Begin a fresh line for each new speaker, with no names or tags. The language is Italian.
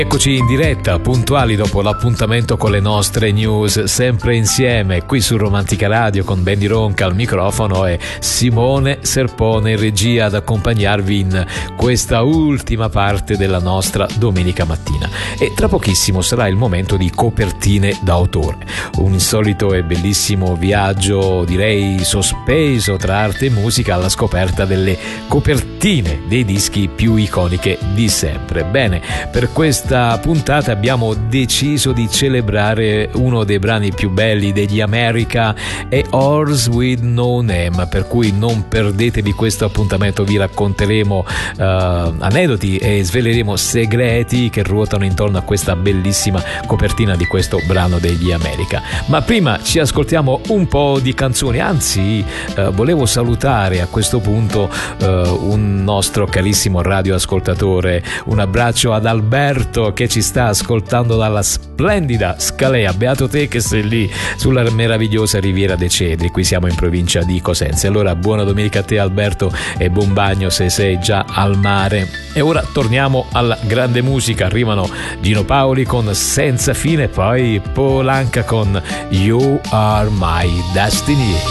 Eccoci in diretta, puntuali dopo l'appuntamento con le nostre news, sempre insieme qui su Romantica Radio con Benny Ronca al microfono e Simone Serpone in regia ad accompagnarvi in questa ultima parte della nostra domenica mattina. E tra pochissimo sarà il momento di copertine d'autore, un insolito e bellissimo viaggio, direi sospeso tra arte e musica alla scoperta delle copertine dei dischi più iconiche di sempre. Bene, per questa puntata abbiamo deciso di celebrare uno dei brani più belli degli America, è Horse with No Name, per cui non perdetevi questo appuntamento, vi racconteremo aneddoti e sveleremo segreti che ruotano intorno a questa bellissima copertina di questo brano degli America. Ma prima ci ascoltiamo un po' di canzoni, anzi volevo salutare a questo punto un nostro carissimo radioascoltatore, un abbraccio ad Alberto che ci sta ascoltando dalla splendida Scalea. Beato te che sei lì sulla meravigliosa Riviera dei Cedri, qui siamo in provincia di Cosenza. Allora buona domenica a te Alberto e buon bagno se sei già al mare. E ora torniamo alla grande musica, arrivano Gino Paoli con Senza Fine, poi Paul Anka con You Are My Destiny.